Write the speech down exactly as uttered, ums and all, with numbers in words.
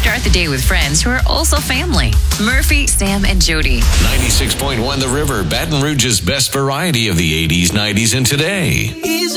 Start the day with friends who are also family. Murphy, Sam, and Jody. ninety-six point one The River, Baton Rouge's best variety of the eighties, nineties, and today. Easy